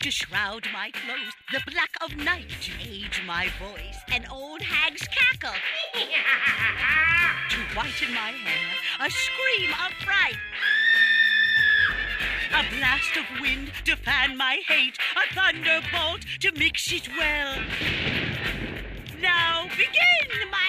to shroud my clothes, the black of night to age my voice, an old hag's cackle to whiten my hair, a scream of fright, a blast of wind to fan my hate, a thunderbolt to mix it well. Now begin, my